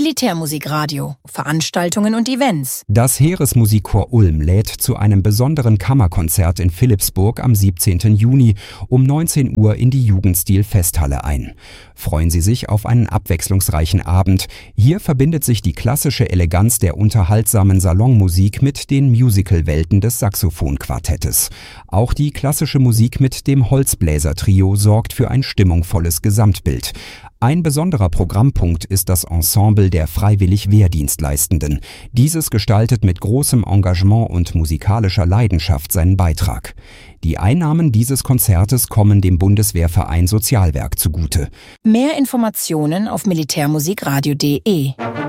Militärmusikradio, Veranstaltungen und Events. Das Heeresmusikchor Ulm lädt zu einem besonderen Kammerkonzert in Philippsburg am 17. Juni um 19 Uhr in die Jugendstil-Festhalle ein. Freuen Sie sich auf einen abwechslungsreichen Abend. Hier verbindet sich die klassische Eleganz der unterhaltsamen Salonmusik mit den Musical-Welten des Saxophonquartettes. Auch die klassische Musik mit dem Holzbläser-Trio sorgt für ein stimmungsvolles Gesamtbild. Ein besonderer Programmpunkt ist das Ensemble der freiwillig Wehrdienstleistenden. Dieses gestaltet mit großem Engagement und musikalischer Leidenschaft seinen Beitrag. Die Einnahmen dieses Konzertes kommen dem Bundeswehrverein Sozialwerk zugute. Mehr Informationen auf militärmusikradio.de